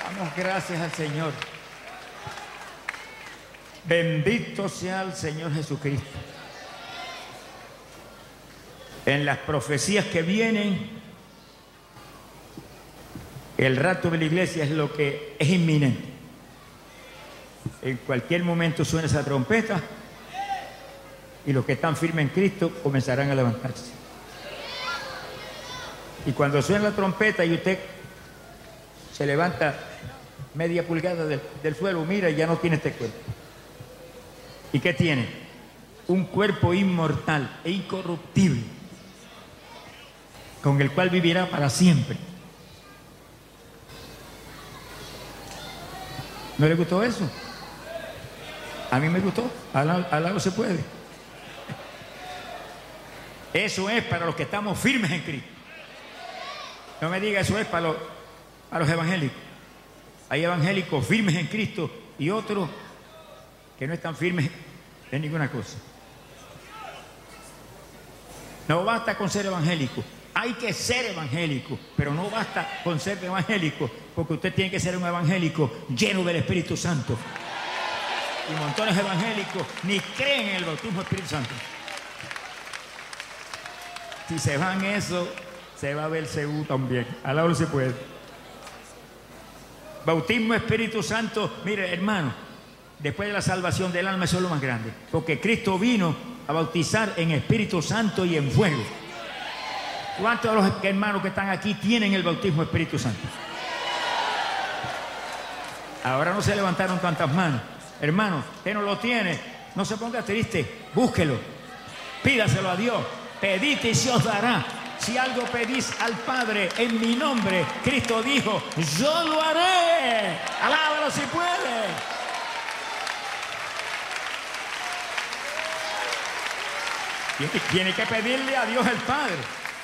Damos gracias al Señor. Bendito sea el Señor Jesucristo. En las profecías que vienen, el rapto de la iglesia es lo que es inminente. En cualquier momento suena esa trompeta y los que están firmes en Cristo comenzarán a levantarse. Y cuando suena la trompeta y usted se levanta media pulgada del suelo, mira, y ya no tiene este cuerpo. ¿Y qué tiene? Un cuerpo inmortal e incorruptible, con el cual vivirá para siempre. ¿No le gustó eso? A mí me gustó. Al lado se puede. Eso es para los que estamos firmes en Cristo. No me diga, eso es para los evangélicos. Hay evangélicos firmes en Cristo y otros que no están firmes en ninguna cosa. No basta con ser evangélico. Hay que ser evangélico, pero no basta con ser evangélico, porque usted tiene que ser un evangélico lleno del Espíritu Santo. Y montones de evangélicos ni creen en el bautismo del Espíritu Santo. Si se van eso, se va a ver Belcebú también. Al lado se puede. Bautismo Espíritu Santo, mire, hermano, después de la salvación del alma, eso es lo más grande. Porque Cristo vino a bautizar en Espíritu Santo y en fuego. ¿Cuántos de los hermanos que están aquí tienen el bautismo Espíritu Santo? Ahora no se levantaron tantas manos. Hermano, usted no lo tiene, no se ponga triste, búsquelo, pídaselo a Dios. Pedid y se os dará. Si algo pedís al Padre en mi nombre, Cristo dijo, yo lo haré. Alábalo si puede. Tiene que pedirle a Dios el Padre.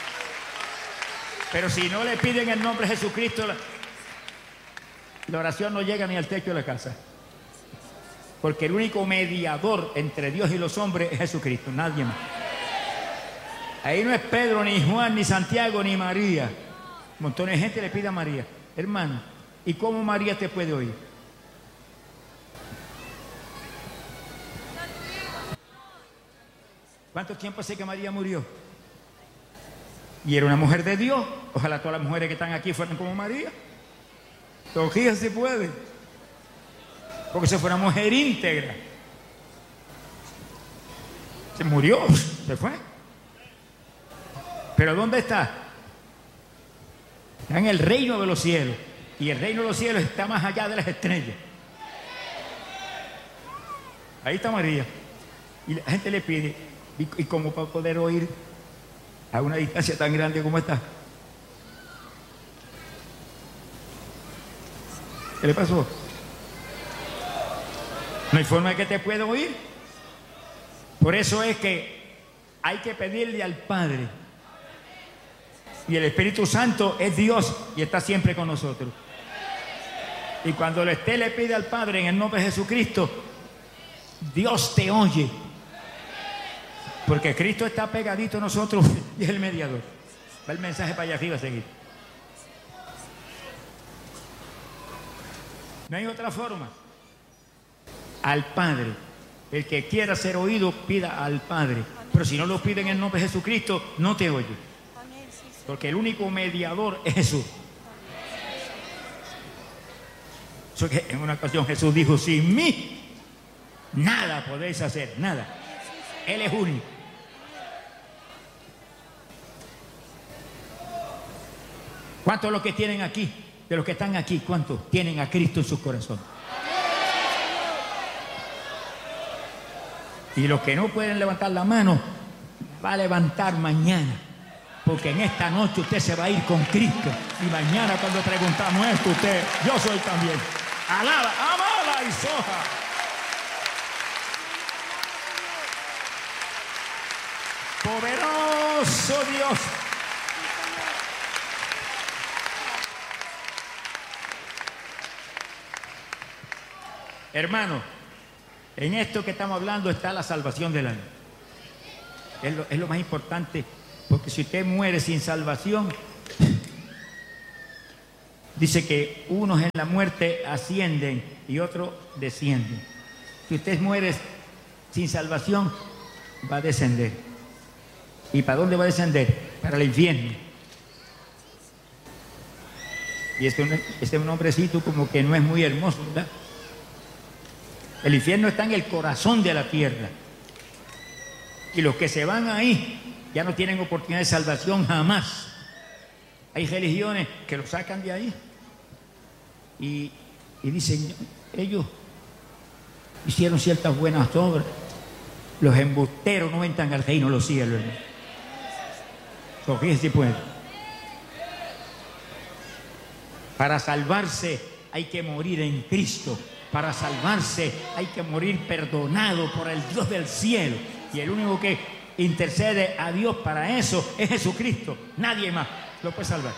Pero si no le piden el nombre de Jesucristo, la oración no llega ni al techo de la casa. Porque el único mediador entre Dios y los hombres es Jesucristo, nadie más. Ahí no es Pedro, ni Juan, ni Santiago, ni María. Un montón de gente le pide a María. Hermano, ¿y cómo María te puede oír? ¿Cuánto tiempo hace que María murió? Y era una mujer de Dios. Ojalá todas las mujeres que están aquí fueran como María. Todavía se puede. Porque se fue una mujer íntegra. Se murió, se fue. Pero ¿dónde está? Está en el reino de los cielos. Y el reino de los cielos está más allá de las estrellas. Ahí está María. Y la gente le pide, ¿y cómo para poder oír a una distancia tan grande como esta? ¿Qué le pasó? No hay forma de que te pueda oír. Por eso es que hay que pedirle al Padre. Y el Espíritu Santo es Dios y está siempre con nosotros. Y cuando usted le pide al Padre en el nombre de Jesucristo, Dios te oye. Porque Cristo está pegadito a nosotros y es el mediador. Va el mensaje para allá arriba a seguir. No hay otra forma. Al Padre. El que quiera ser oído, pida al Padre. Pero si no lo pide en el nombre de Jesucristo, no te oye. Porque el único mediador es Jesús. Eso que en una ocasión Jesús dijo, sin mí, nada podéis hacer, nada. Él es único. ¿Cuántos de los que tienen aquí, de los que están aquí, cuántos tienen a Cristo en sus corazones? Y los que no pueden levantar la mano, va a levantar mañana. Porque en esta noche usted se va a ir con Cristo. Y mañana cuando preguntamos esto, usted, yo soy también. Alaba, amala y soja. Poderoso Dios. Hermano, en esto que estamos hablando está la salvación del alma. Es lo más importante. Porque si usted muere sin salvación, dice que unos en la muerte ascienden y otros descienden. Si usted muere sin salvación, va a descender. ¿Y para dónde va a descender? Para el infierno. Y este es un hombrecito como que no es muy hermoso, ¿verdad? El infierno está en el corazón de la tierra. Y los que se van ahí ya no tienen oportunidad de salvación jamás. Hay religiones que lo sacan de ahí. Y dicen, ellos hicieron ciertas buenas obras. Los embusteros no entran al reino de los cielos. Fíjense pues. Para salvarse hay que morir en Cristo. Para salvarse hay que morir perdonado por el Dios del cielo. Y el único que intercede a Dios para eso es Jesucristo. Nadie más lo puede salvar.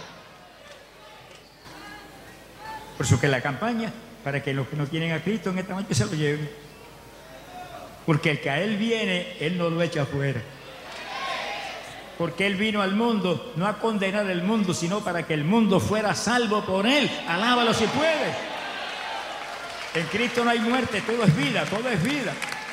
Por eso que la campaña, para que los que no tienen a Cristo en esta noche se lo lleven. Porque el que a Él viene, Él no lo echa afuera. Porque Él vino al mundo, no a condenar el mundo, sino para que el mundo fuera salvo por Él. Alábalo si puede. En Cristo no hay muerte, todo es vida, todo es vida.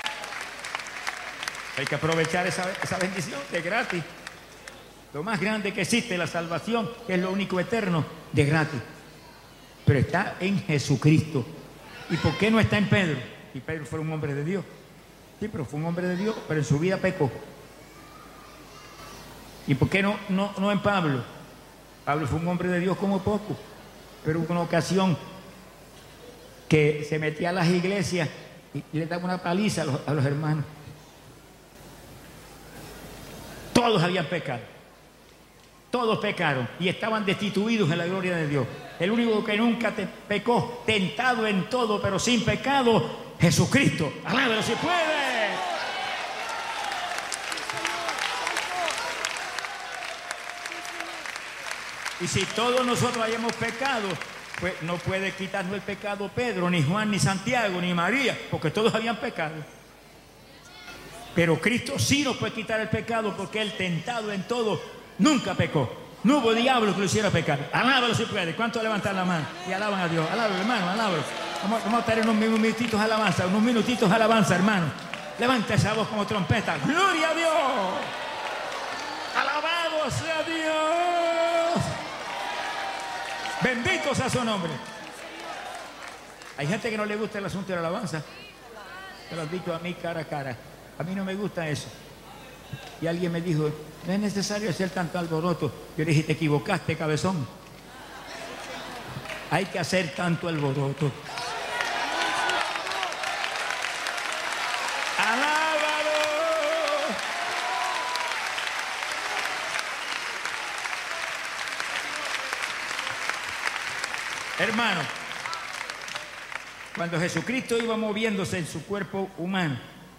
Hay que aprovechar esa bendición de gratis. Lo más grande que existe, la salvación, que es lo único eterno, de gratis. Pero está en Jesucristo. ¿Y por qué no está en Pedro? Y Pedro fue un hombre de Dios. Sí, pero fue un hombre de Dios, pero en su vida pecó. ¿Y por qué no en Pablo? Pablo fue un hombre de Dios como poco, pero hubo una ocasión que se metía a las iglesias y le daba una paliza a los hermanos. Todos habían pecado. Todos pecaron y estaban destituidos en la gloria de Dios. El único que nunca pecó, tentado en todo, pero sin pecado, Jesucristo. Alábalo si puede. Y si todos nosotros hayamos pecado, pues no puede quitarnos el pecado Pedro, ni Juan, ni Santiago, ni María, porque todos habían pecado. Pero Cristo sí nos puede quitar el pecado, porque Él, tentado en todo, nunca pecó. No hubo diablo que lo hiciera pecar. Alábalo si puede. ¿Cuántos levantan la mano y alaban a Dios? Alábalo, hermano, alábalo. Vamos a tener unos minutitos de alabanza, hermano. Levanta esa voz como trompeta. ¡Gloria a Dios! ¡Alabado sea Dios! Bendito sea su nombre. Hay gente que no le gusta el asunto de la alabanza. Me lo han dicho a mí cara a cara. A mí no me gusta eso. Y alguien me dijo, no es necesario hacer tanto alboroto. Yo le dije, te equivocaste, cabezón. Hay que hacer tanto alboroto. ¡Alábalo! Hermano, cuando Jesucristo iba moviéndose en su cuerpo humano,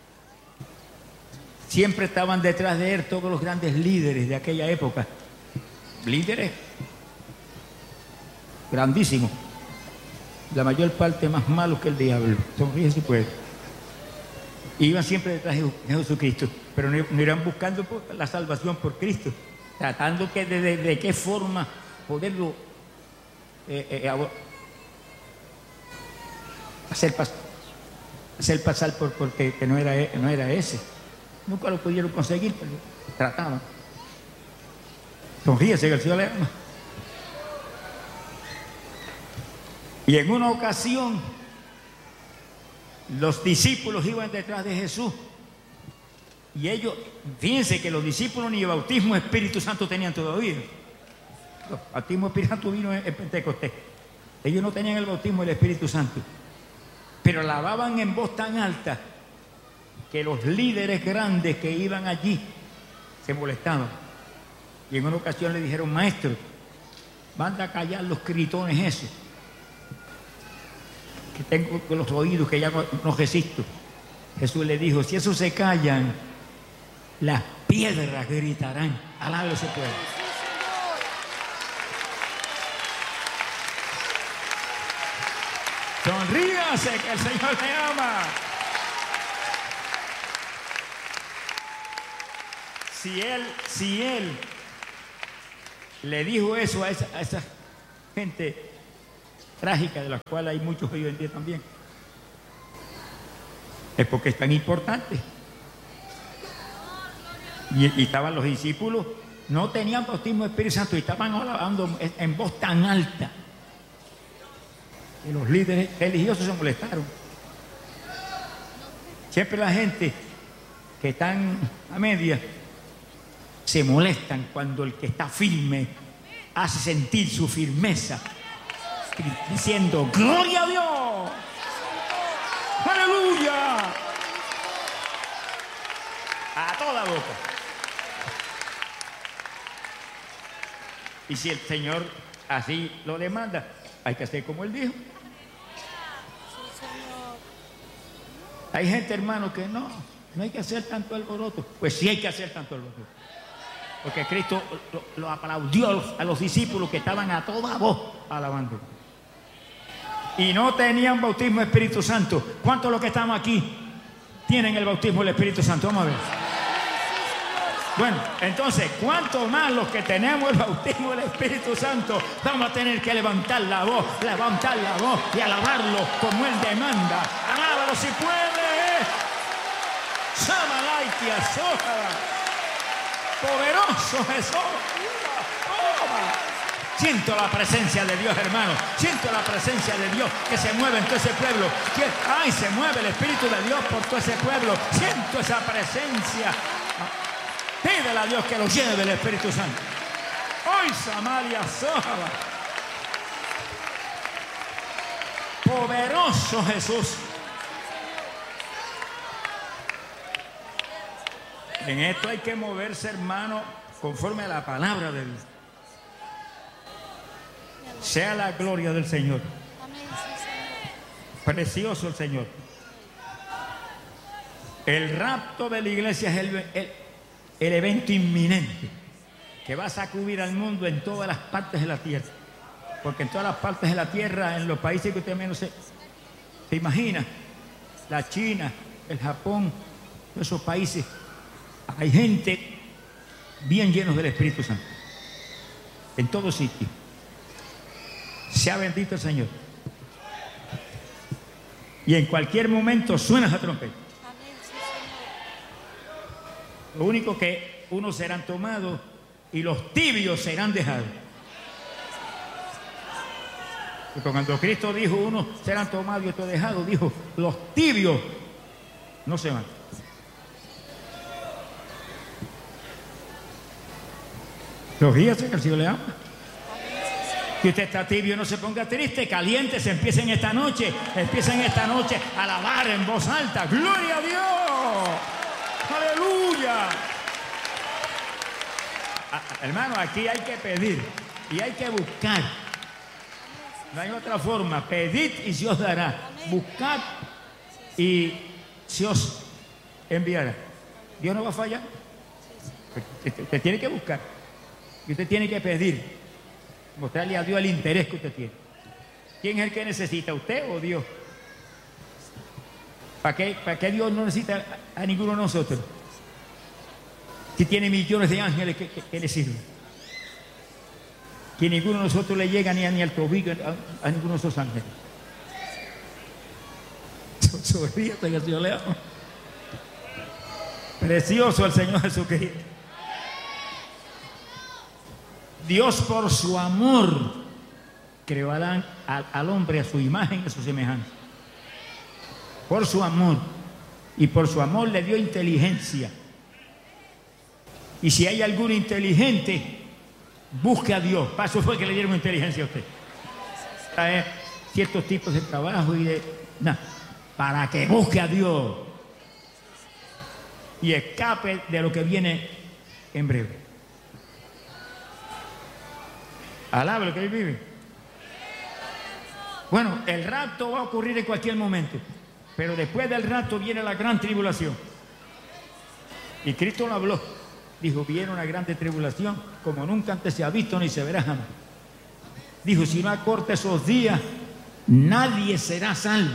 siempre estaban detrás de Él todos los grandes líderes de aquella época. Líderes grandísimos. La mayor parte más malos que el diablo. Sonríe si puede. Iban siempre detrás de Jesucristo, pero no iban buscando la salvación por Cristo, tratando que de qué forma poderlo hacer pasar porque no era ese. Nunca lo pudieron conseguir, pero trataban. Sonríese que el Señor le ama. Y en una ocasión, los discípulos iban detrás de Jesús. Y ellos, fíjense que los discípulos ni bautismo Espíritu Santo tenían todavía. El bautismo Espíritu Santo vino en Pentecostés. Ellos no tenían el bautismo del Espíritu Santo. Pero alababan en voz tan alta que los líderes grandes que iban allí se molestaban. Y en una ocasión le dijeron, maestro, manda a callar los gritones esos, que tengo con los oídos que ya no resisto. Jesús le dijo, si esos se callan, las piedras gritarán. Alábalo se puede. Sonríase que el Señor le ama. Si él le dijo eso a esa gente trágicas, de las cuales hay muchos hoy en día también. Es porque es tan importante. Y estaban los discípulos, no tenían bautismo del Espíritu Santo y estaban hablando en voz tan alta. Y los líderes religiosos se molestaron. Siempre la gente que están a media se molestan cuando el que está firme hace sentir su firmeza, diciendo: ¡Gloria a Dios! ¡Aleluya! A toda boca. Y si el Señor así lo demanda, hay que hacer como Él dijo. Hay gente, hermano, que no hay que hacer tanto alboroto. Pues sí hay que hacer tanto alboroto. Porque Cristo lo aplaudió a los discípulos que estaban a toda voz alabando. Y no tenían bautismo del Espíritu Santo. ¿Cuántos de los que estamos aquí tienen el bautismo del Espíritu Santo? Vamos a ver. Bueno, entonces, ¿cuánto más los que tenemos el bautismo del Espíritu Santo vamos a tener que levantar la voz y alabarlo como Él demanda? ¡Alábalo si puede! ¡Samalaitia, sójala! ¡Poderoso Jesús! Siento la presencia de Dios, hermano. Siento la presencia de Dios que se mueve en todo ese pueblo. ¡Ay, se mueve el Espíritu de Dios por todo ese pueblo! Siento esa presencia. Pídele a Dios que lo llene del Espíritu Santo. ¡Hoy, Samaria Soja! ¡Poderoso Jesús! En esto hay que moverse, hermano, conforme a la palabra de Dios. Sea la gloria del Señor. Precioso el Señor. El rapto de la iglesia es el evento inminente que va a sacudir al mundo en todas las partes de la tierra. Porque en todas las partes de la tierra, en los países que usted menos se imagina, la China, el Japón, todos esos países, hay gente bien llenos del Espíritu Santo. En todo sitio. Sea bendito el Señor. Y en cualquier momento suena esa trompeta. Lo único que unos serán tomados y los tibios serán dejados. Porque cuando Cristo dijo unos serán tomados y otros dejados, dijo los tibios no se van. Los días que el Señor le ama. Que usted está tibio, no se ponga triste, caliente, se empiecen esta noche a alabar en voz alta. ¡Gloria a Dios! ¡Aleluya! Hermano, aquí hay que pedir y hay que buscar. No hay otra forma. Pedid y se os dará. Buscad y se os enviará. Dios no va a fallar. Usted tiene que buscar. Y usted tiene que pedir. Mostrarle a Dios el interés que usted tiene. ¿Quién es el que necesita? ¿Usted o Dios? ¿Para qué Dios no necesita a ninguno de nosotros? Si tiene millones de ángeles que le sirven. Que ninguno de nosotros le llega ni al tobillo a ninguno de esos ángeles. Sonríete que el Señor le ama. Precioso el Señor Jesucristo. Dios por su amor creó al hombre a su imagen y a su semejanza. Por su amor. Y por su amor le dio inteligencia. Y si hay algún inteligente, busque a Dios. Para eso fue que le dieron inteligencia a usted. Para ciertos tipos de trabajo y de... No, para que busque a Dios. Y escape de lo que viene en breve. Alaba lo que él vive. Bueno, el rapto va a ocurrir en cualquier momento. Pero después del rapto viene la gran tribulación. Y Cristo lo habló. Dijo, viene una grande tribulación como nunca antes se ha visto ni se verá jamás. Dijo, si no acorta esos días, nadie será salvo.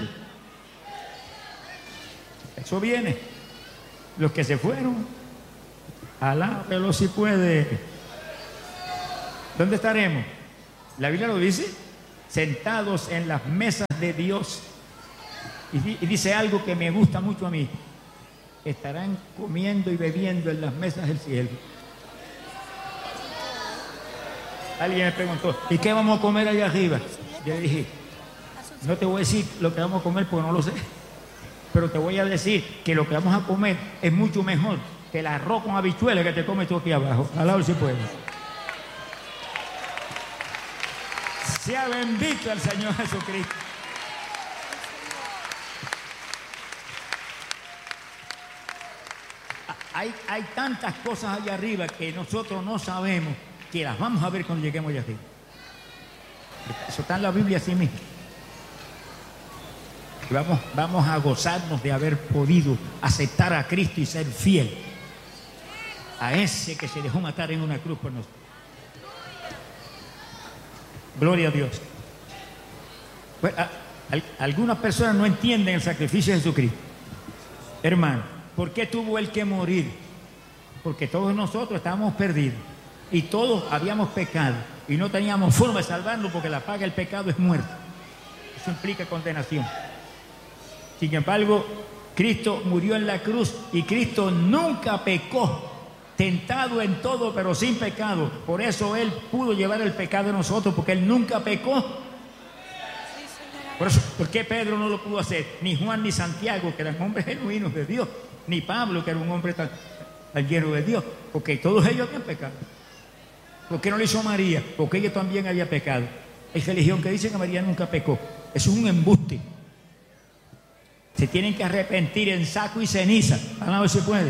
Eso viene. Los que se fueron, alábelo si puede. ¿Dónde estaremos? ¿La Biblia lo dice? sentados en las mesas de Dios. Y dice algo que me gusta mucho a mí: estarán comiendo y bebiendo en las mesas del cielo. Alguien me preguntó, ¿y qué vamos a comer allá arriba? Yo le dije, no te voy a decir lo que vamos a comer porque no lo sé, pero te voy a decir que lo que vamos a comer es mucho mejor que el arroz con habichuelas que te comes tú aquí abajo. Alabado si puede. Sea bendito el Señor Jesucristo. Hay tantas cosas allá arriba que nosotros no sabemos, que las vamos a ver cuando lleguemos allá arriba. Eso está en la Biblia así mismo. Y vamos a gozarnos de haber podido aceptar a Cristo y ser fiel a ese que se dejó matar en una cruz por nosotros. Gloria a Dios. Bueno, algunas personas no entienden el sacrificio de Jesucristo. Hermano, ¿por qué tuvo él que morir? Porque todos nosotros estábamos perdidos y todos habíamos pecado y no teníamos forma de salvarnos, porque la paga del pecado es muerte. Eso implica condenación. Sin embargo, Cristo murió en la cruz y Cristo nunca pecó, tentado en todo pero sin pecado. Por eso él pudo llevar el pecado de nosotros, porque él nunca pecó. Por eso, ¿por qué Pedro no lo pudo hacer? Ni Juan ni Santiago, que eran hombres genuinos de Dios, ni Pablo, que era un hombre tan lleno de Dios, porque todos ellos habían pecado. ¿Por qué no lo hizo María? Porque ella también había pecado. Hay religión que dice que María nunca pecó. Eso es un embuste. Se tienen que arrepentir en saco y ceniza. A ver si puede.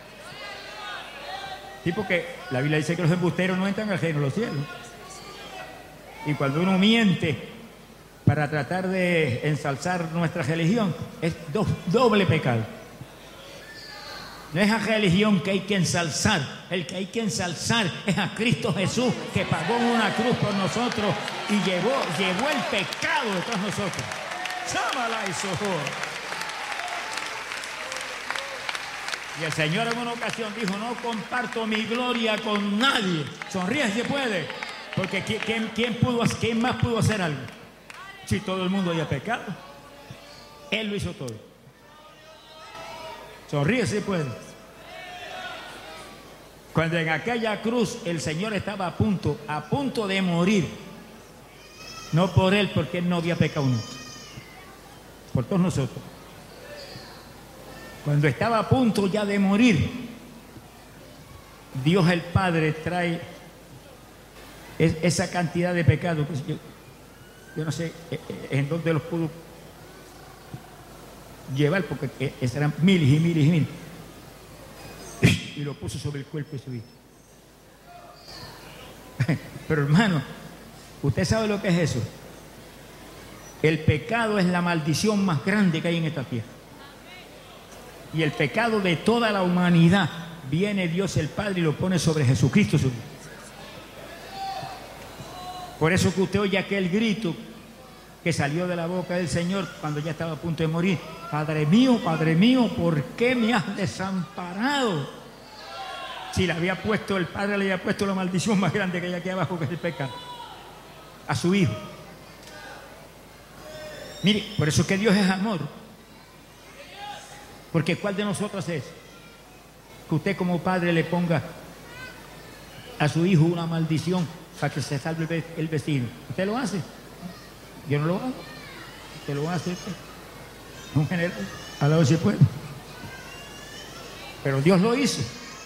Sí, porque la Biblia dice que los embusteros no entran al reino de los cielos. Y cuando uno miente para tratar de ensalzar nuestra religión, es doble pecado. No es a religión que hay que ensalzar. El que hay que ensalzar es a Cristo Jesús, que pagó en una cruz por nosotros y llevó el pecado de todos nosotros. Chámala y socorro. Y el Señor en una ocasión dijo, no comparto mi gloria con nadie. Sonríe si puede. Porque ¿quién más pudo hacer algo? Si todo el mundo había pecado. Él lo hizo todo. Sonríe si puede. Cuando en aquella cruz el Señor estaba a punto de morir. No por él, porque él no había pecado nunca. Por todos nosotros. Cuando estaba a punto ya de morir, Dios el Padre trae esa cantidad de pecados. Yo no sé en dónde los pudo llevar, porque eran miles y miles y miles. Y lo puso sobre el cuerpo de su hijo. Pero hermano, ¿usted sabe lo que es eso? El pecado es la maldición más grande que hay en esta tierra. Y el pecado de toda la humanidad, viene Dios el Padre y lo pone sobre Jesucristo, su hijo. Por eso que usted oye aquel grito que salió de la boca del Señor cuando ya estaba a punto de morir: Padre mío, ¿por qué me has desamparado? Si le había puesto, el Padre le había puesto la maldición más grande que hay aquí abajo, que es el pecado, a su hijo. Mire, por eso es que Dios es amor. Porque ¿cuál de nosotros es que usted como padre le ponga a su hijo una maldición para que se salve el vecino? ¿Usted lo hace? Yo no lo hago. ¿Usted lo hace? Un general, a la vez se puede. Pero Dios lo hizo.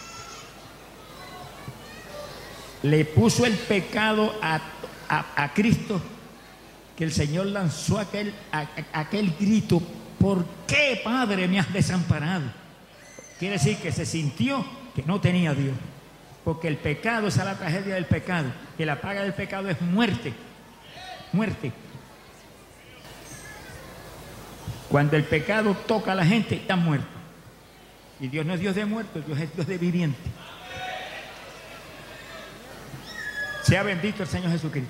Le puso el pecado a Cristo, que el Señor lanzó aquel grito: ¿por qué, Padre, me has desamparado? Quiere decir que se sintió que no tenía a Dios. Porque el pecado, esa es la tragedia del pecado, que la paga del pecado es muerte. Muerte. Cuando el pecado toca a la gente, está muerto. Y Dios no es Dios de muertos, Dios es Dios de viviente. Sea bendito el Señor Jesucristo.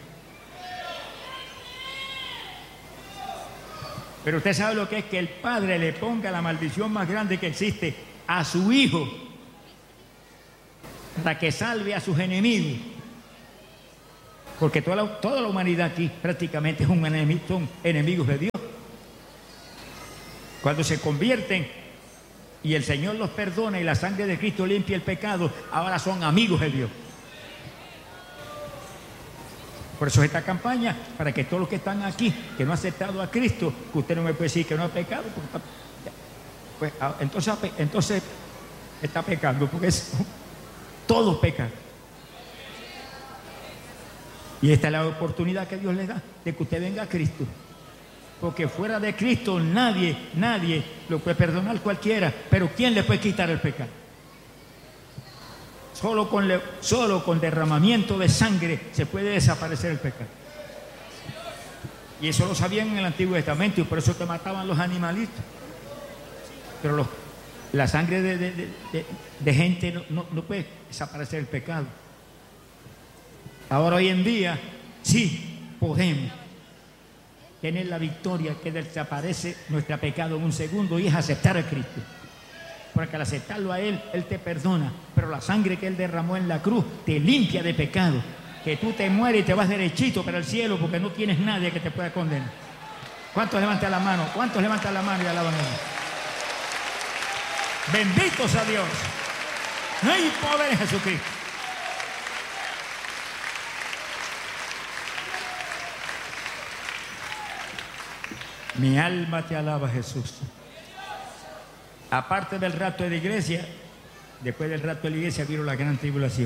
Pero usted sabe lo que es que el Padre le ponga la maldición más grande que existe a su hijo, para que salve a sus enemigos. Porque toda la humanidad aquí prácticamente son enemigos de Dios. Cuando se convierten y el Señor los perdona y la sangre de Cristo limpia el pecado, ahora son amigos de Dios. Por eso esta campaña, para que todos los que están aquí, que no han aceptado a Cristo, que usted no me puede decir que no ha pecado, pues entonces está pecando, porque todos pecan. Y esta es la oportunidad que Dios le da, de que usted venga a Cristo. Porque fuera de Cristo nadie lo puede perdonar, cualquiera. Pero ¿quién le puede quitar el pecado? Solo con derramamiento de sangre se puede desaparecer el pecado. Y eso lo sabían en el Antiguo Testamento, y por eso te mataban los animalitos. Pero la sangre de gente no puede desaparecer el pecado. Ahora, hoy en día, sí podemos tener la victoria que desaparece nuestro pecado en un segundo, y es aceptar a Cristo. Porque al aceptarlo a Él, Él te perdona. Pero la sangre que Él derramó en la cruz te limpia de pecado. Que tú te mueres y te vas derechito para el cielo, porque no tienes nadie que te pueda condenar. ¿Cuántos levantan la mano? ¿Cuántos levantan la mano y alaban a Dios? Benditos a Dios. No hay poder en Jesucristo. Mi alma te alaba, Jesús. Aparte del rato de la iglesia, después del rato de la iglesia vino la gran tribulación.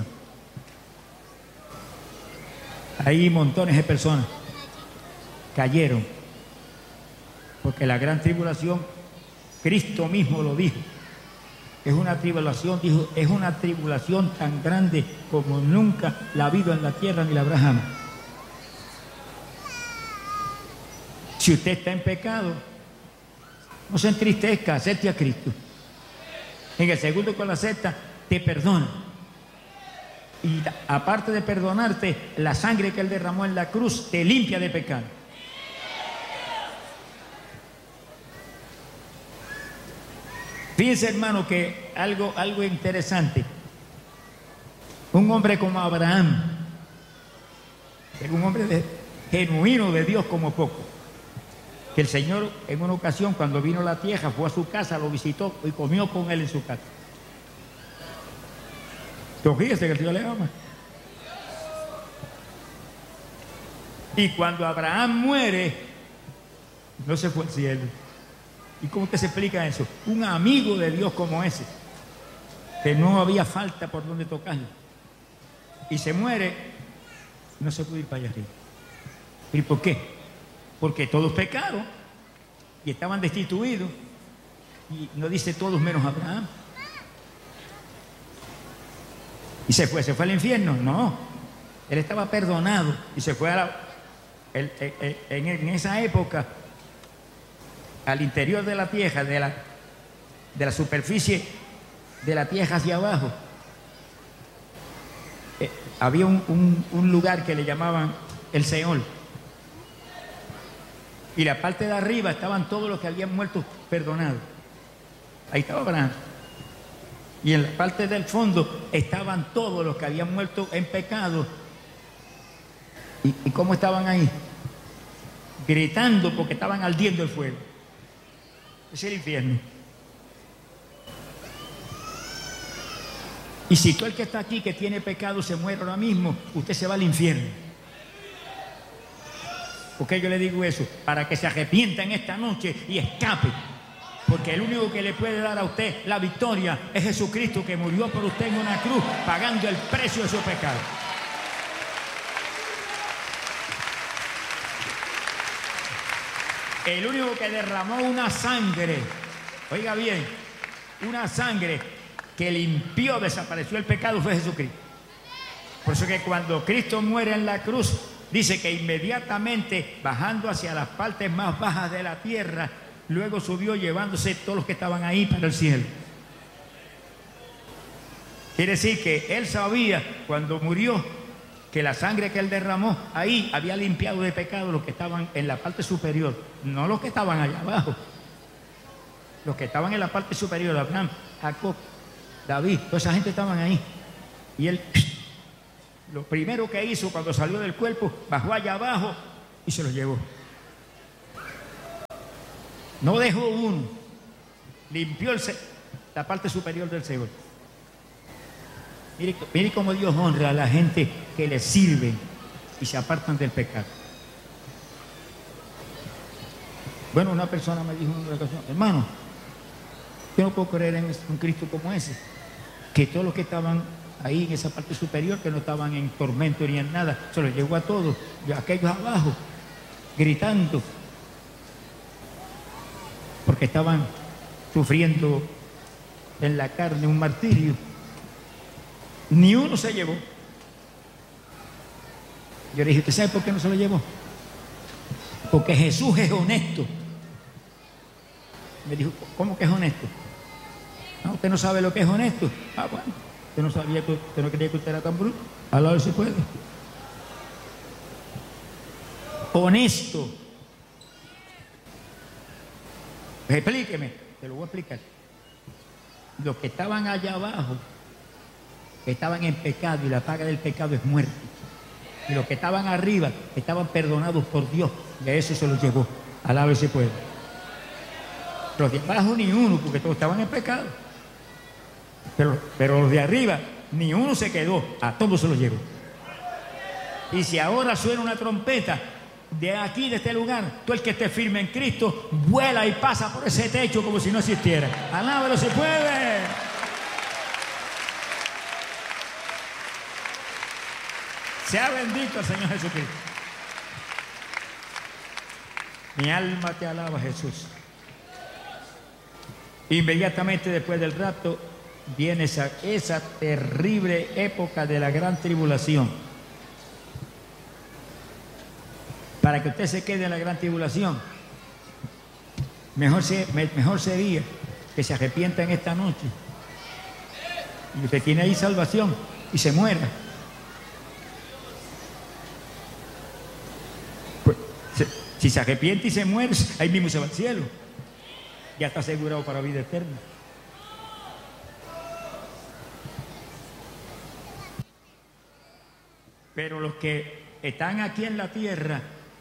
Ahí montones de personas cayeron, porque la gran tribulación, Cristo mismo lo dijo, es una tribulación, dijo, es una tribulación tan grande como nunca la ha habido en la tierra ni la habrá jamás. Si usted está en pecado, no se entristezca, acepte a Cristo. En el segundo que lo acepta, te perdona. Y aparte de perdonarte, la sangre que Él derramó en la cruz te limpia de pecado. Fíjense, hermano, que algo interesante. Un hombre como Abraham, era un hombre genuino de Dios como poco. Que el Señor en una ocasión, cuando vino a la tierra, fue a su casa, lo visitó y comió con él en su casa. Fíjese que el Dios le ama. Y cuando Abraham muere, no se fue al cielo. ¿Y cómo que se explica eso? Un amigo de Dios como ese, que no había falta por donde tocarlo, y se muere, no se puede ir para allá arriba. ¿Y por qué? Porque todos pecaron y estaban destituidos, y no dice todos menos Abraham. Y se fue al infierno. No, él estaba perdonado y se fue en esa época al interior de la tierra, de la superficie de la tierra hacia abajo. Había un lugar que le llamaban el Seol. Y la parte de arriba estaban todos los que habían muerto perdonados. Ahí estaba Abraham. Y en la parte del fondo estaban todos los que habían muerto en pecado. ¿Y cómo estaban ahí? Gritando porque estaban ardiendo el fuego. Es el infierno. Y si todo el que está aquí que tiene pecado se muere ahora mismo, usted se va al infierno. ¿Por qué yo le digo eso? Para que se arrepienta en esta noche y escape. Porque el único que le puede dar a usted la victoria es Jesucristo, que murió por usted en una cruz, pagando el precio de su pecado. El único que derramó una sangre, oiga bien, una sangre que limpió, desapareció el pecado, fue Jesucristo. Por eso que cuando Cristo muere en la cruz, dice que inmediatamente, bajando hacia las partes más bajas de la tierra, luego subió llevándose todos los que estaban ahí para el cielo. Quiere decir que Él sabía cuando murió que la sangre que Él derramó ahí había limpiado de pecado los que estaban en la parte superior, no los que estaban allá abajo. Los que estaban en la parte superior, Abraham, Jacob, David, toda esa gente estaban ahí. Y Él Lo primero que hizo cuando salió del cuerpo, bajó allá abajo y se lo llevó. No dejó uno. Limpió la parte superior del Seol. Mire cómo Dios honra a la gente que le sirve y se apartan del pecado. Bueno, una persona me dijo en una ocasión, hermano, yo no puedo creer en un Cristo como ese, que todos los que estaban ahí en esa parte superior, que no estaban en tormento ni en nada, se los llevó a todos, y a aquellos abajo, gritando, porque estaban sufriendo en la carne un martirio. Ni uno se llevó. Yo le dije, ¿usted sabe por qué no se lo llevó? Porque Jesús es honesto. Me dijo, ¿cómo que es honesto? No, usted no sabe lo que es honesto. Ah, bueno, usted no sabía, usted no creía que usted era tan bruto. A la hora se puede. Honesto. Pues explíqueme, te lo voy a explicar. Los que estaban allá abajo, que estaban en pecado, y la paga del pecado es muerte. Y los que estaban arriba estaban perdonados por Dios, y a eso se los llevó. Alaba ese pueblo. Los de abajo ni uno, porque todos estaban en pecado. Pero los de arriba, ni uno se quedó, a todos se los llevó. Y si ahora suena una trompeta, de aquí, de este lugar, tú el que esté firme en Cristo, vuela y pasa por ese techo como si no existiera. Alábalo si puede. Sea bendito el Señor Jesucristo. Mi alma te alaba, Jesús. Inmediatamente después del rapto viene esa terrible época de la gran tribulación. Para que usted se quede en la gran tribulación, mejor sería que se arrepienta en esta noche. Y usted tiene ahí salvación y se muera. Pues, si se arrepiente y se muere, ahí mismo se va al cielo. Ya está asegurado para vida eterna. Pero los que están aquí en la tierra,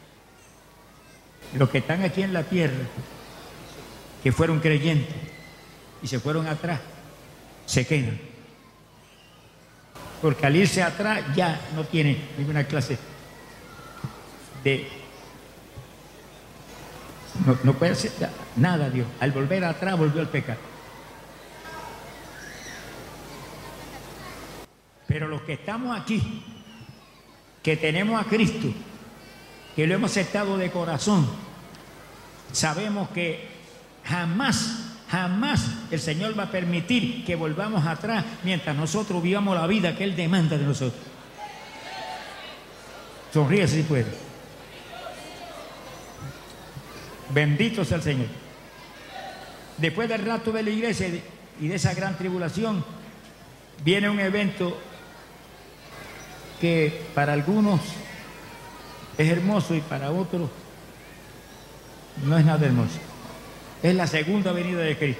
que fueron creyentes y se fueron atrás, se quedan. Porque al irse atrás ya no tienen ninguna clase de... No puede hacer nada Dios. Al volver atrás volvió al pecado. Pero los que estamos aquí, que tenemos a Cristo, que lo hemos aceptado de corazón, sabemos que jamás el Señor va a permitir que volvamos atrás mientras nosotros vivamos la vida que Él demanda de nosotros. Sonríe si puede. Bendito sea el Señor. Después del rato de la iglesia y de esa gran tribulación, viene un evento que para algunos es hermoso y para otros no es nada hermoso. Es la segunda venida de Cristo.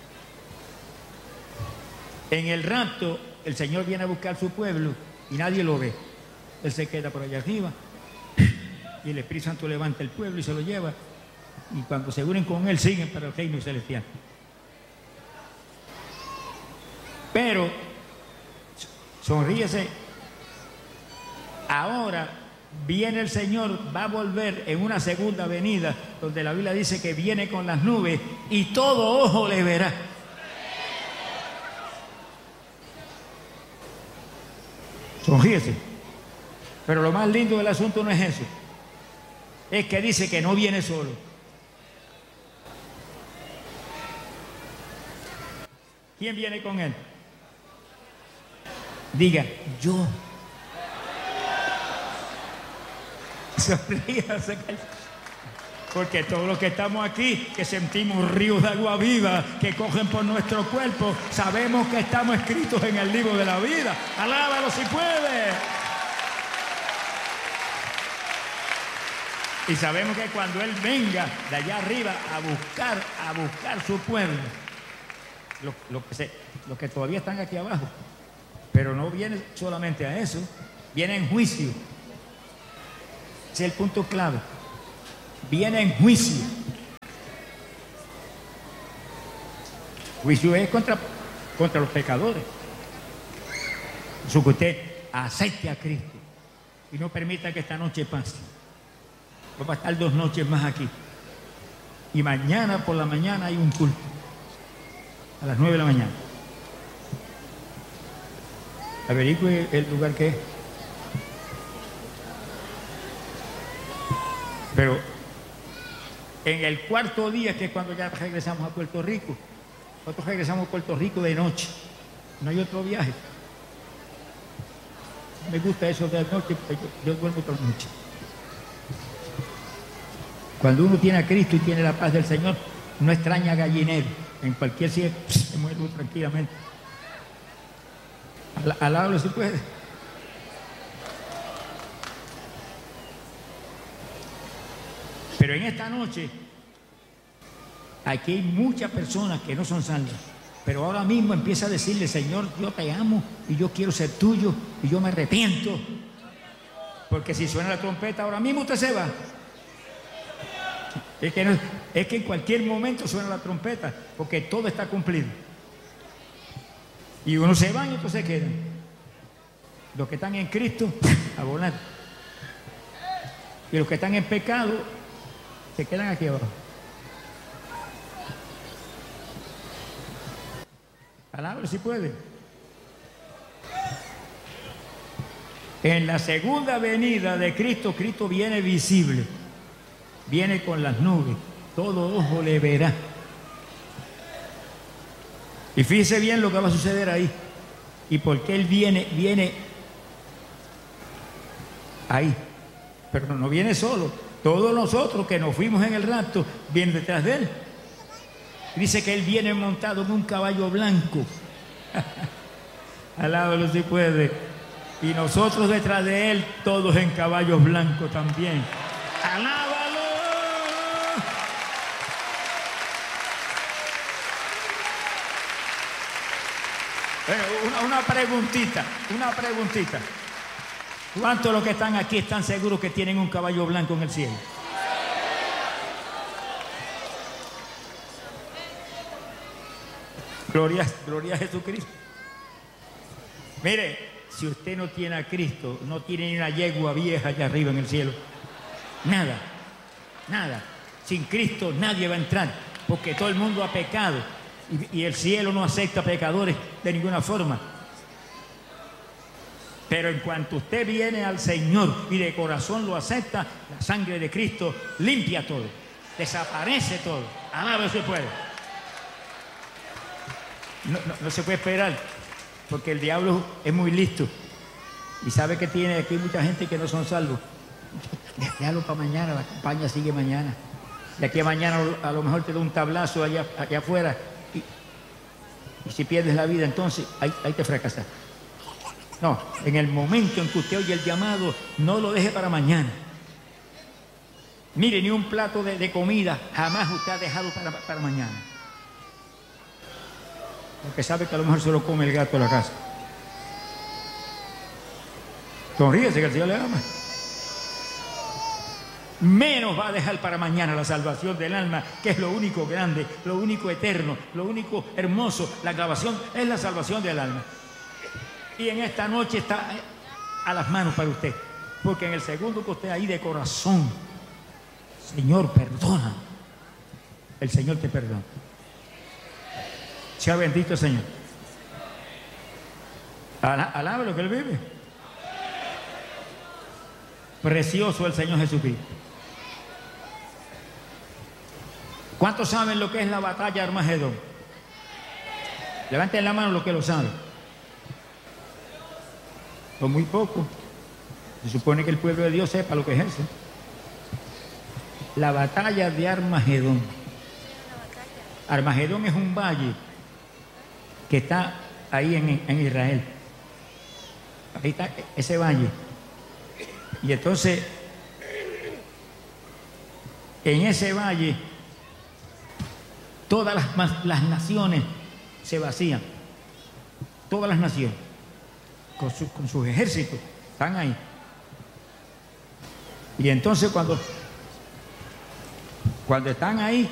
En el rapto, el Señor viene a buscar su pueblo y nadie lo ve. Él se queda por allá arriba y el Espíritu Santo levanta el pueblo y se lo lleva. Y cuando se unen con Él, siguen para el reino celestial. Pero, sonríese, ahora viene el Señor, va a volver en una segunda venida, donde la Biblia dice que viene con las nubes y todo ojo le verá. Sonríese. Pero lo más lindo del asunto no es eso. Es que dice que no viene solo. ¿Quién viene con Él? Diga, yo. Sonríase. Porque todos los que estamos aquí, que sentimos ríos de agua viva que cogen por nuestro cuerpo, sabemos que estamos escritos en el libro de la vida. Alábalo si puede. Y sabemos que cuando Él venga de allá arriba a buscar su pueblo, los que todavía están aquí abajo, pero no viene solamente a eso, Viene en juicio. Ese es el punto clave. Viene en juicio. Juicio es contra los pecadores. Eso que usted acepte a Cristo y no permita que esta noche pase. Vamos a estar 2 noches más aquí. Y mañana por la mañana hay un culto. A las 9 de la mañana. Averigüe el lugar que es. Pero en el 4.º día, que es cuando ya regresamos a Puerto Rico, nosotros regresamos a Puerto Rico de noche. No hay otro viaje. Me gusta eso de noche, porque yo duermo toda la noche. Cuando uno tiene a Cristo y tiene la paz del Señor, no extraña gallinero. En cualquier sitio se muere tranquilamente. Alábalo si puede. Pero en esta noche, aquí hay muchas personas que no son salvas. Pero ahora mismo empieza a decirle: Señor, yo te amo y yo quiero ser tuyo y yo me arrepiento. Porque si suena la trompeta, ahora mismo usted se va. Es que en cualquier momento suena la trompeta, porque todo está cumplido. Y unos se van y otros se quedan. Los que están en Cristo, a volar. Y los que están en pecado, se quedan aquí abajo. Palabra si puede. En la segunda venida de Cristo, Cristo viene visible. Viene con las nubes. Todo ojo le verá. Y fíjese bien lo que va a suceder ahí. Y porque Él viene ahí. Pero no viene solo. Todos nosotros que nos fuimos en el rapto vienen detrás de Él. Dice que Él viene montado en un caballo blanco. Alábalo si puede. Y nosotros detrás de Él, todos en caballos blancos también. ¡Alábalo! Una preguntita. ¿Cuántos de los que están aquí están seguros que tienen un caballo blanco en el cielo? Gloria a Jesucristo. Mire, si usted no tiene a Cristo, no tiene ni una yegua vieja allá arriba en el cielo. Nada. Sin Cristo nadie va a entrar, porque todo el mundo ha pecado y el cielo no acepta pecadores de ninguna forma. Pero en cuanto usted viene al Señor y de corazón lo acepta, la sangre de Cristo limpia todo, desaparece todo. Alábalo si puede. No se puede esperar, porque el diablo es muy listo y sabe que tiene aquí mucha gente que no son salvos. Déjalo para mañana, la campaña sigue mañana. De aquí a mañana a lo mejor te da un tablazo allá afuera y si pierdes la vida, entonces ahí te fracasas. No, en el momento en que usted oye el llamado, no lo deje para mañana. Mire, ni un plato de comida jamás usted ha dejado para mañana. Porque sabe que a lo mejor se lo come el gato de la casa. Sonríese que el Señor le ama. Menos va a dejar para mañana la salvación del alma, que es lo único grande, lo único eterno, lo único hermoso. La salvación es la salvación del alma. Y en esta noche está a las manos para usted. Porque en el segundo que usted ahí de corazón, Señor, perdona. El Señor te perdona. Sea bendito el Señor. Alabe lo que Él vive. Precioso el Señor Jesucristo. ¿Cuántos saben lo que es la batalla de Armagedón? Levanten la mano los que lo saben. Son muy pocos. Se supone que el pueblo de Dios sepa lo que es eso. La batalla de Armagedón. Armagedón es un valle que está ahí en Israel. Ahí está ese valle. Y entonces, en ese valle, todas las naciones se vacían. Todas las naciones, con sus ejércitos, Están ahí. Y entonces cuando están ahí,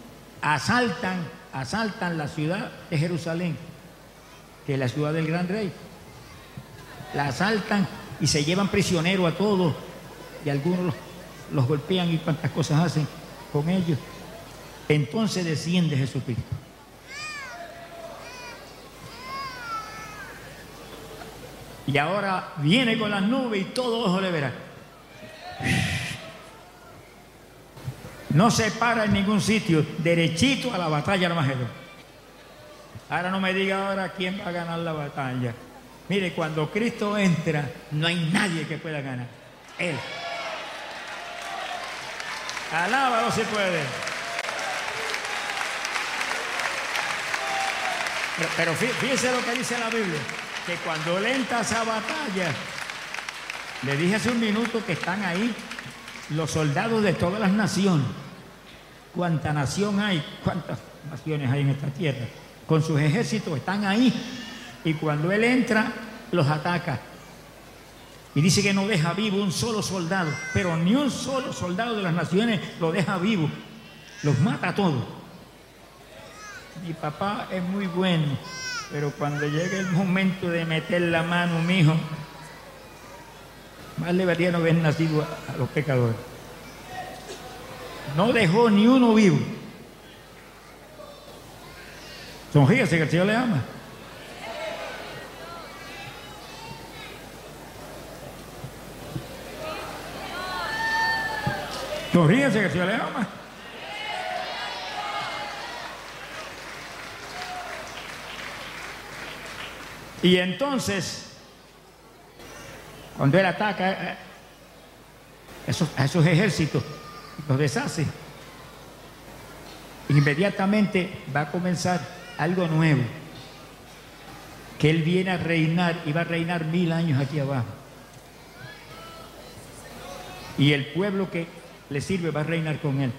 asaltan la ciudad de Jerusalén, que es la ciudad del gran rey. La asaltan y se llevan prisioneros a todos, y algunos los golpean y cuantas cosas hacen con ellos. Entonces desciende Jesucristo. Y ahora viene con las nubes y todo ojo le verá. No se para en ningún sitio, derechito a la batalla de Armagedón. Ahora no me diga ahora quién va a ganar la batalla. Mire, cuando Cristo entra, no hay nadie que pueda ganar. Él. Alábalo si puede. Pero fíjese lo que dice la Biblia, que cuando él entra a esa batalla, le dije hace un minuto que están ahí los soldados de todas las naciones. ¿Cuánta nación hay? ¿Cuántas naciones hay en esta tierra? Con sus ejércitos están ahí. Y cuando él entra, los ataca. Y dice que no deja vivo un solo soldado, pero ni un solo soldado de las naciones lo deja vivo. Los mata a todos. Mi papá es muy bueno, pero cuando llegue el momento de meter la mano, mijo, más le valía no haber nacido a los pecadores. No dejó ni uno vivo. Sonríase que el Señor le ama. Sonríase que el Señor le ama. Y entonces, cuando él ataca a esos ejércitos, los deshace, inmediatamente va a comenzar algo nuevo, que él viene a reinar y va a reinar 1000 años aquí abajo. Y el pueblo que le sirve va a reinar con él.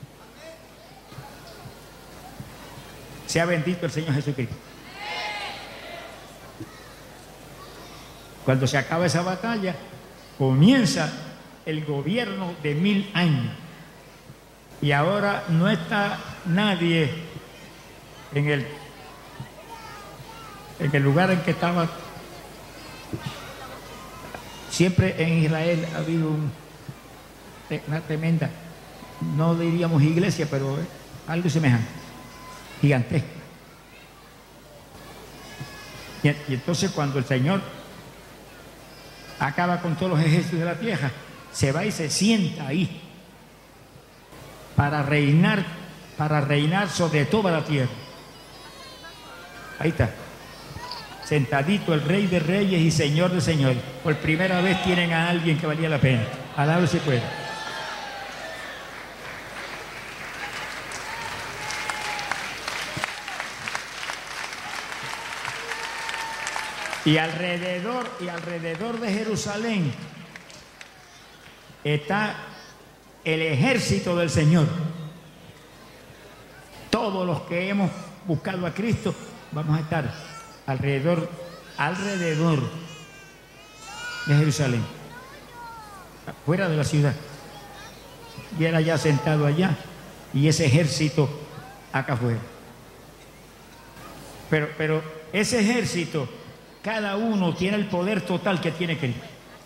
Sea bendito el Señor Jesucristo. Cuando se acaba esa batalla, comienza el gobierno de 1000 años. Y ahora no está nadie en el lugar en que estaba. Siempre en Israel ha habido una tremenda, no diríamos iglesia, pero algo semejante, gigantesca. Y entonces cuando el Señor acaba con todos los ejércitos de la tierra, se va y se sienta ahí para reinar sobre toda la tierra. Ahí está, sentadito el Rey de Reyes y Señor de Señores. Por primera vez tienen a alguien que valía la pena. Alábalo si puede. Y alrededor de Jerusalén está el ejército del Señor. Todos los que hemos buscado a Cristo vamos a estar alrededor de Jerusalén, fuera de la ciudad. Y él allá sentado allá y ese ejército acá afuera. Pero ese ejército, cada uno tiene el poder total que tiene Cristo.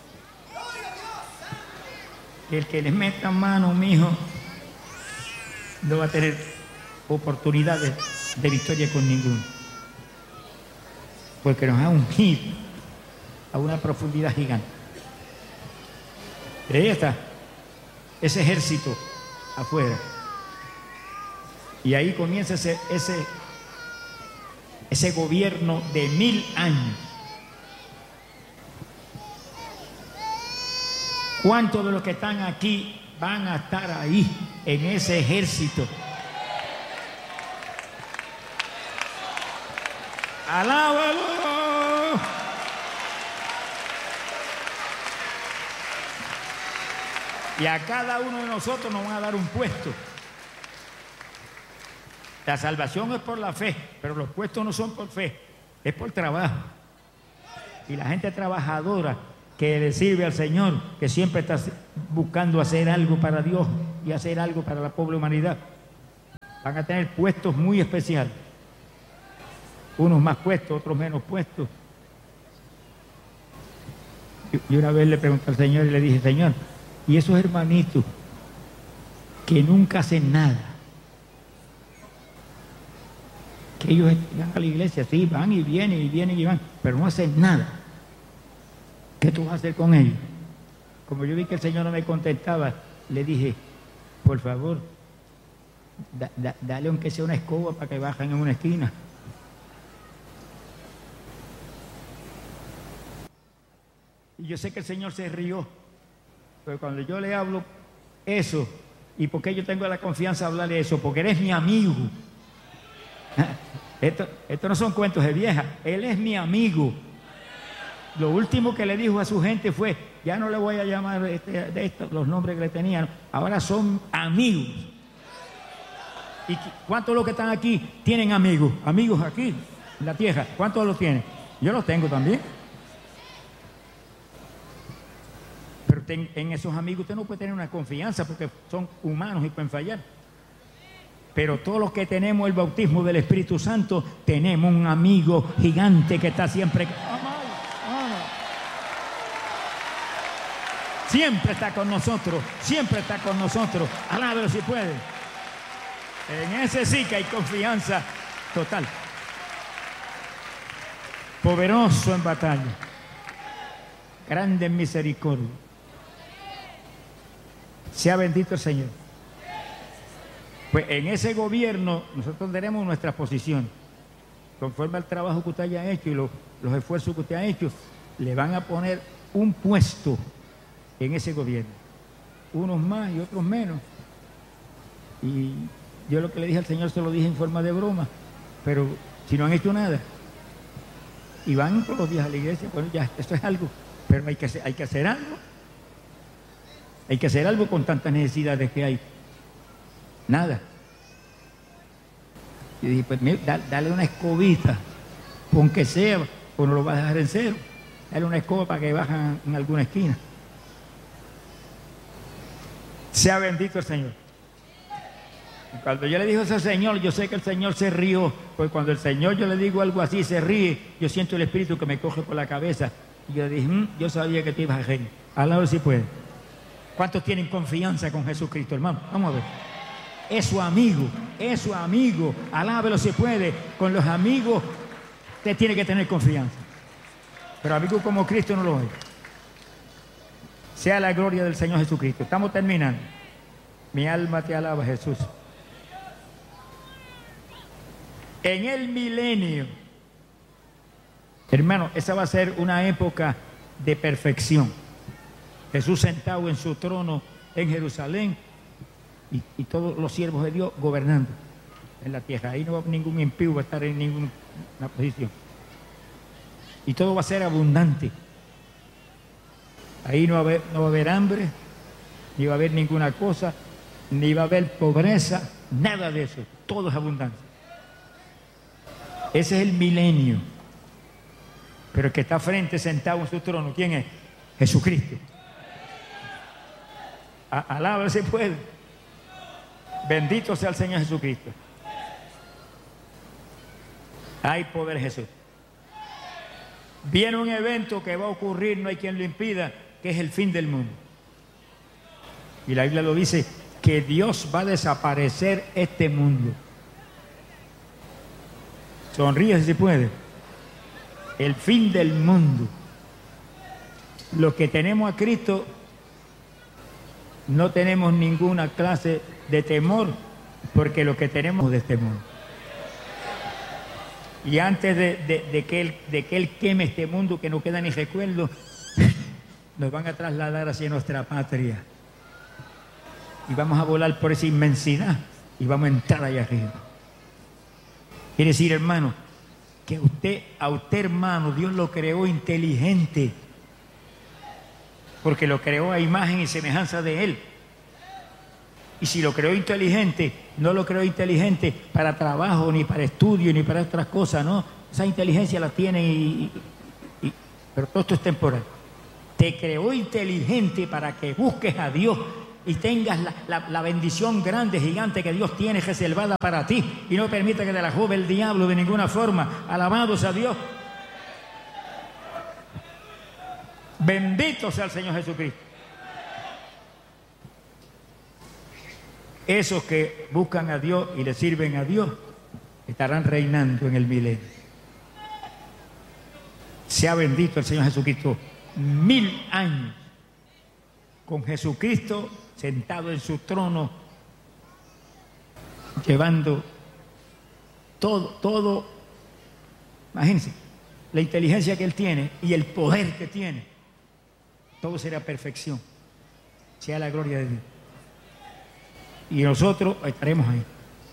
El que les meta mano, mijo, no va a tener oportunidades de victoria con ninguno. Porque nos ha ungido a una profundidad gigante. Pero ahí está, ese ejército afuera. Y ahí comienza ese gobierno de 1000 años. ¿Cuántos de los que están aquí van a estar ahí en ese ejército? ¡Alábalo! Y a cada uno de nosotros nos van a dar un puesto. La salvación es por la fe, pero los puestos no son por fe, es por trabajo. Y la gente trabajadora que le sirve al Señor, que siempre está buscando hacer algo para Dios y hacer algo para la pobre humanidad, van a tener puestos muy especiales. Unos más puestos, otros menos puestos. Y una vez le pregunté al Señor y le dije, Señor, ¿y esos hermanitos que nunca hacen nada? Que ellos van a la iglesia, sí, van y vienen y van, pero no hacen nada. ¿Qué tú vas a hacer con ellos? Como yo vi que el Señor no me contestaba, le dije, por favor, dale aunque sea una escoba para que bajen en una esquina. Y yo sé que el Señor se rió, pero cuando yo le hablo eso, ¿y por qué yo tengo la confianza de hablarle eso? Porque eres mi amigo. Esto no son cuentos de vieja, él es mi amigo. Lo último que le dijo a su gente fue, ya no le voy a llamar los nombres que le tenían, ahora son amigos. ¿Y cuántos de los que están aquí tienen amigos? Amigos aquí, en la tierra. ¿Cuántos los tienen? Yo los tengo también. Pero en esos amigos usted no puede tener una confianza porque son humanos y pueden fallar. Pero todos los que tenemos el bautismo del Espíritu Santo, tenemos un amigo gigante que está siempre... Siempre está con nosotros, siempre está con nosotros. Alábelo si puede. En ese sí que hay confianza total. Poderoso en batalla. Grande en misericordia. Sea bendito el Señor. Pues en ese gobierno nosotros tenemos nuestra posición. Conforme al trabajo que usted haya hecho y los esfuerzos que usted ha hecho, le van a poner un puesto en ese gobierno. Unos más y otros menos. Y yo lo que le dije al Señor se lo dije en forma de broma, pero si no han hecho nada y van todos los días a la iglesia, bueno, ya, esto es algo, pero hay que hacer algo. Hay que hacer algo con tantas necesidades que hay. Nada. Yo dije, pues mira, dale una escobita, aunque sea, o no lo vas a dejar en cero. Dale una escoba para que bajan en alguna esquina. Sea bendito el Señor. Y cuando yo le dije eso al Señor, yo sé que el Señor se rió, porque cuando el Señor yo le digo algo así, se ríe, yo siento el Espíritu que me coge por la cabeza. Y yo le dije, yo sabía que te ibas a reír. Alá si puede. ¿Cuántos tienen confianza con Jesucristo, hermano? Vamos a ver. Es su amigo, es su amigo. Alábelo si puede. Con los amigos usted tiene que tener confianza. Pero amigos como Cristo no lo hay. Sea la gloria del Señor Jesucristo. Estamos terminando. Mi alma te alaba, Jesús. En el milenio, hermano, esa va a ser una época de perfección. Jesús sentado en su trono en Jerusalén y todos los siervos de Dios gobernando en la tierra. Ahí no va ningún impío, va a estar en ninguna posición. Y todo va a ser abundante. Ahí no va a haber hambre, ni va a haber ninguna cosa, ni va a haber pobreza, nada de eso. Todo es abundancia. Ese es el milenio. Pero el que está frente, sentado en su trono, ¿quién es? Jesucristo. Alaba si puede. Bendito sea el Señor Jesucristo. Hay poder Jesús. Viene un evento que va a ocurrir, no hay quien lo impida, que es el fin del mundo. Y la Biblia lo dice, que Dios va a desaparecer este mundo. Sonríe si puede. El fin del mundo. Los que tenemos a Cristo no tenemos ninguna clase de temor, porque lo que tenemos es temor. Y antes de que él queme este mundo, que no queda ni recuerdo, nos van a trasladar hacia nuestra patria. Y vamos a volar por esa inmensidad y vamos a entrar allá arriba. Quiere decir, hermano, que a usted, hermano, Dios lo creó inteligente, porque lo creó a imagen y semejanza de Él. Y si lo creó inteligente, no lo creó inteligente para trabajo, ni para estudio, ni para otras cosas, ¿no? Esa inteligencia la tiene, pero todo esto es temporal. Te creó inteligente para que busques a Dios y tengas la bendición grande, gigante que Dios tiene reservada para ti. Y no permita que te la robe el diablo de ninguna forma. Alabados a Dios. Bendito sea el Señor Jesucristo. Esos que buscan a Dios y le sirven a Dios estarán reinando en el milenio. Sea bendito el Señor Jesucristo. 1000 años con Jesucristo sentado en su trono, llevando todo, imagínense, la inteligencia que Él tiene y el poder que tiene, todo será perfección. Sea la gloria de Dios. Y nosotros estaremos ahí.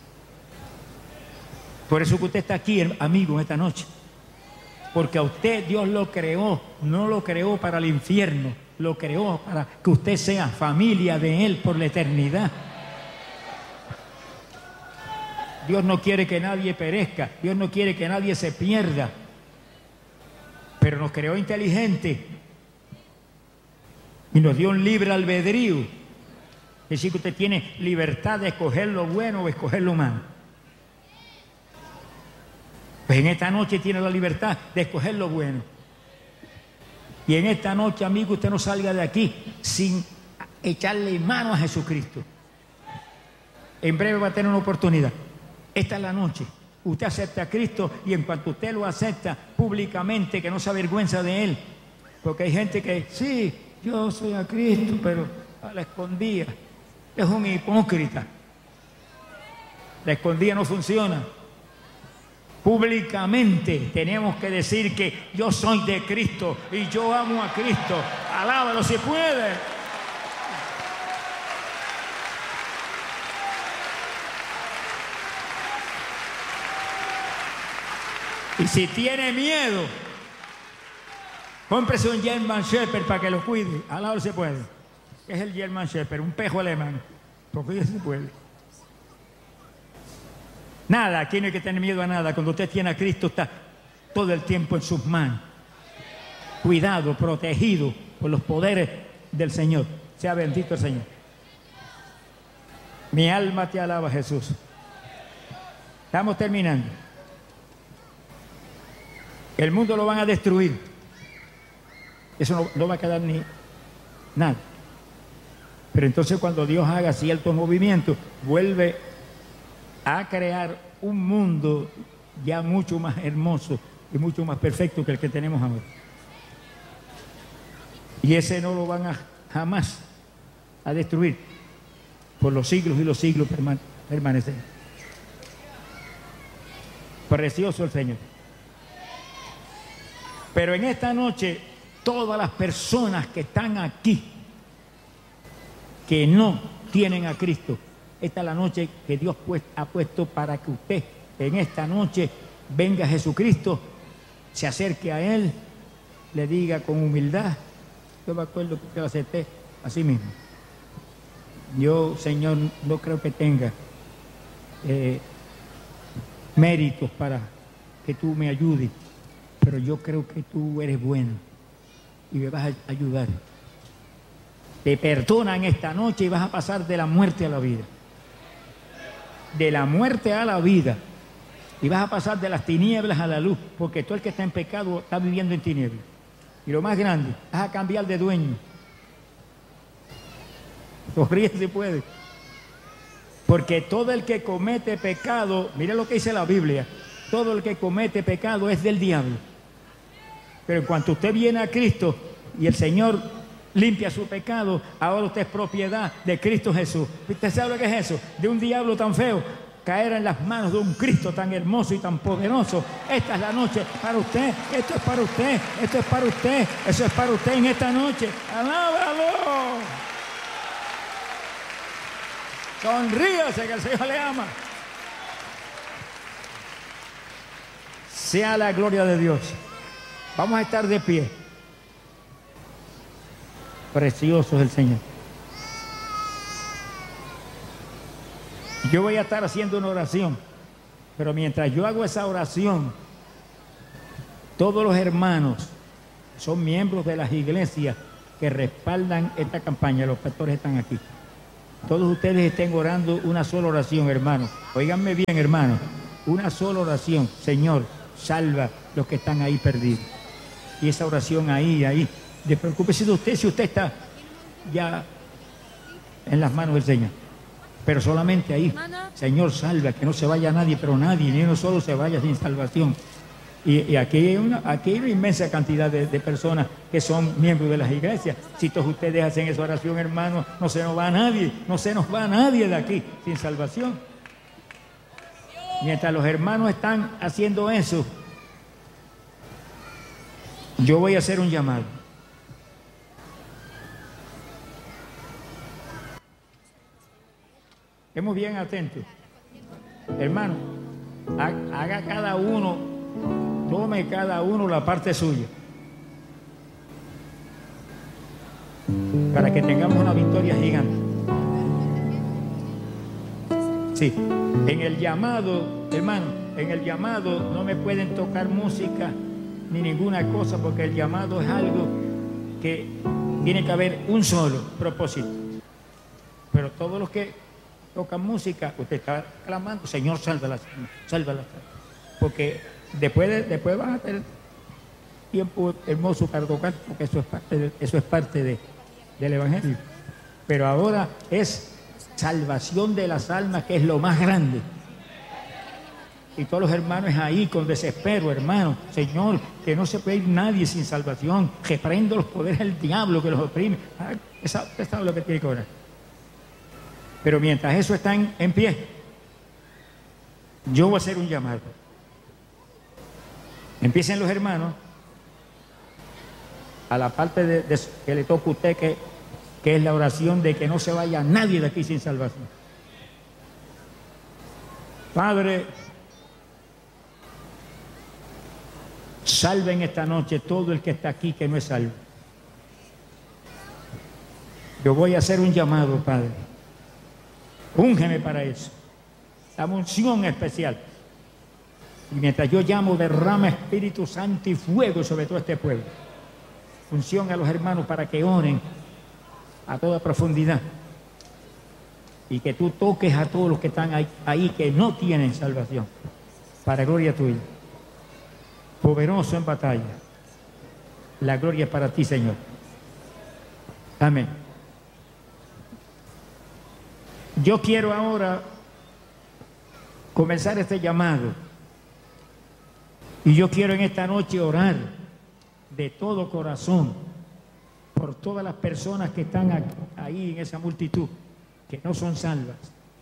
Por eso que usted está aquí, amigo, en esta noche. Porque a usted Dios lo creó, no lo creó para el infierno, lo creó para que usted sea familia de Él por la eternidad. Dios no quiere que nadie perezca, Dios no quiere que nadie se pierda, pero nos creó inteligente y nos dio un libre albedrío. Es decir, que usted tiene libertad de escoger lo bueno o escoger lo malo. Pues en esta noche tiene la libertad de escoger lo bueno. Y en esta noche, amigo, usted no salga de aquí sin echarle mano a Jesucristo. En breve va a tener una oportunidad. Esta es la noche. Usted acepta a Cristo y en cuanto usted lo acepta públicamente, que no se avergüenza de Él. Porque hay gente que, sí, yo soy a Cristo, pero a la escondida. Es un hipócrita. La escondida no funciona. Públicamente tenemos que decir que yo soy de Cristo y yo amo a Cristo. Alábalo si puede. Y si tiene miedo, cómprese un German Shepherd para que lo cuide. Alábalo si puede. ¿Qué es el German Shepherd? Un pejo alemán. Porque ya se puede. Nada, aquí no hay que tener miedo a nada. Cuando usted tiene a Cristo, está todo el tiempo en sus manos. Cuidado, protegido por los poderes del Señor. Sea bendito el Señor. Mi alma te alaba, Jesús. Estamos terminando. El mundo lo van a destruir. Eso no va a quedar ni nada. Pero entonces cuando Dios haga ciertos movimientos, vuelve a crear un mundo ya mucho más hermoso y mucho más perfecto que el que tenemos ahora. Y ese no lo van a jamás a destruir. Por los siglos y los siglos permanecen. Precioso el Señor. Pero en esta noche, todas las personas que están aquí, que no tienen a Cristo, esta es la noche que Dios ha puesto para que usted en esta noche venga a Jesucristo, se acerque a Él, le diga con humildad, yo me acuerdo que lo acepté así mismo. Yo, Señor, no creo que tenga méritos para que tú me ayudes, pero yo creo que tú eres bueno y me vas a ayudar. Te perdonan esta noche y vas a pasar de la muerte a la vida. De la muerte a la vida. Y vas a pasar de las tinieblas a la luz, porque todo el que está en pecado está viviendo en tinieblas. Y lo más grande, vas a cambiar de dueño. Sonríe si puede. Porque todo el que comete pecado, mire lo que dice la Biblia, todo el que comete pecado es del diablo. Pero en cuanto usted viene a Cristo y el Señor limpia su pecado, ahora usted es propiedad de Cristo Jesús. ¿Usted sabe lo que es eso? De un diablo tan feo, caer en las manos de un Cristo tan hermoso y tan poderoso. Esta es la noche para usted, esto es para usted, esto es para usted, eso es para usted en esta noche. ¡Alábalo! Sonríase que el Señor le ama. Sea la gloria de Dios. Vamos a estar de pie. Precioso es el Señor. Yo voy a estar haciendo una oración, pero mientras yo hago esa oración, todos los hermanos son miembros de las iglesias que respaldan esta campaña, los pastores están aquí. Todos ustedes estén orando una sola oración, hermano. Óiganme bien, hermano. Una sola oración. Señor, salva los que están ahí perdidos. Y esa oración ahí. Despreocúpese de usted si usted está ya en las manos del Señor. Pero solamente ahí. Señor, salva, que no se vaya nadie, pero nadie, ni uno solo se vaya sin salvación. Y aquí hay una inmensa cantidad de personas que son miembros de las iglesias. Si todos ustedes hacen esa oración, hermano, no se nos va nadie de aquí sin salvación. Mientras los hermanos están haciendo eso, yo voy a hacer un llamado. Estemos bien atentos. Hermano, haga cada uno. Tome cada uno la parte suya para que tengamos una victoria gigante. Sí, en el llamado, hermano, en el llamado no me pueden tocar música ni ninguna cosa, porque el llamado es algo que tiene que haber un solo propósito. Pero todos los que tocan música, usted está clamando, Señor, sálvala, porque después van a tener tiempo hermoso para tocar, porque eso es parte del Evangelio. Pero ahora es salvación de las almas, que es lo más grande. Y todos los hermanos ahí con desespero, hermano, Señor, que no se puede ir nadie sin salvación. Reprendo los poderes del diablo que los oprime. Usted sabe lo que tiene que orar. Pero mientras eso está en pie, yo voy a hacer un llamado. Empiecen los hermanos a la parte que le toca a usted, que es la oración de que no se vaya nadie de aquí sin salvación. Padre, salven esta noche todo el que está aquí que no es salvo. Yo voy a hacer un llamado, Padre. Úngeme para eso. Dame unción especial. Y mientras yo llamo, derrama Espíritu Santo y fuego sobre todo este pueblo. Unción a los hermanos para que oren a toda profundidad. Y que tú toques a todos los que están ahí que no tienen salvación. Para gloria tuya. Poderoso en batalla. La gloria es para ti, Señor. Amén. Yo quiero ahora comenzar este llamado. Y yo quiero en esta noche orar de todo corazón por todas las personas que están ahí en esa multitud, que no son salvas.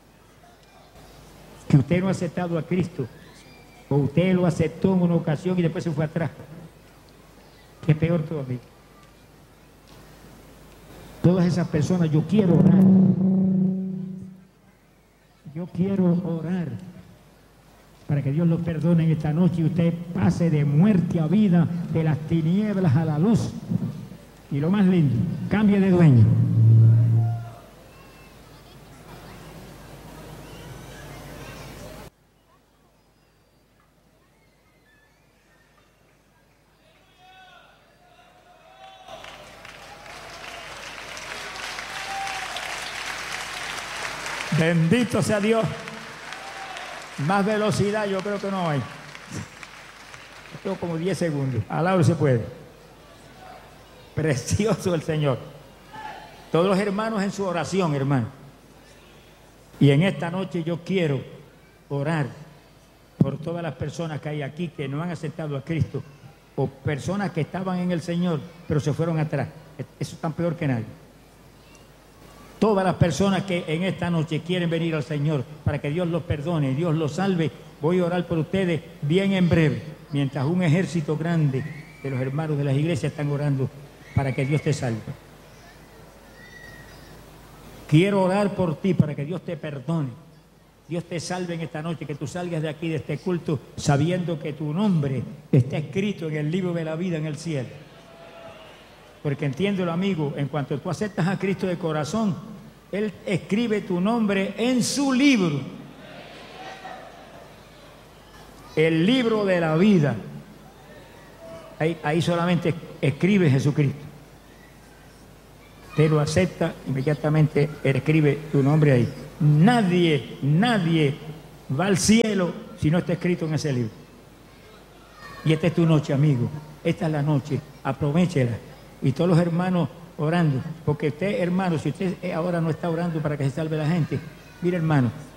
Que usted no ha aceptado a Cristo, o usted lo aceptó en una ocasión y después se fue atrás. Que peor todavía. Todas esas personas, yo quiero orar. Yo quiero orar para que Dios los perdone en esta noche y usted pase de muerte a vida, de las tinieblas a la luz. Y lo más lindo, cambie de dueño. Bendito sea Dios. Más velocidad yo creo que no hay. Tengo como 10 segundos. Al lado se puede. Precioso el Señor. Todos los hermanos en su oración, hermano. Y en esta noche yo quiero orar por todas las personas que hay aquí que no han aceptado a Cristo, o personas que estaban en el Señor pero se fueron atrás. Eso es tan peor que nadie. Todas las personas que en esta noche quieren venir al Señor para que Dios los perdone, Dios los salve, voy a orar por ustedes bien en breve, mientras un ejército grande de los hermanos de las iglesias están orando para que Dios te salve. Quiero orar por ti para que Dios te perdone, Dios te salve en esta noche, que tú salgas de aquí, de este culto, sabiendo que tu nombre está escrito en el libro de la vida en el cielo. Porque entiéndelo, amigo, en cuanto tú aceptas a Cristo de corazón, Él escribe tu nombre en su libro. El libro de la vida. Ahí solamente escribe Jesucristo. Te lo acepta, inmediatamente escribe tu nombre ahí. Nadie va al cielo si no está escrito en ese libro. Y esta es tu noche, amigo. Esta es la noche. Aprovéchela. Y todos los hermanos orando. Porque usted, hermano, si usted ahora no está orando para que se salve la gente, mire, hermano,